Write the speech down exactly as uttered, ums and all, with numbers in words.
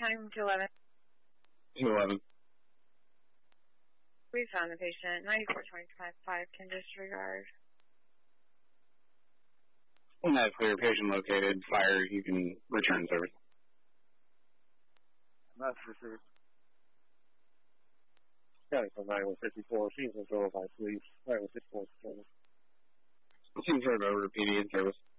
time to eleven. two eleven. We found the patient. ninety-four twenty-five five can disregard. When that's clear, patient located, fire, you can return service. That's received. County from nine one fifty-four, Season Control, if I please. nine one six four, Seems over to P D in service.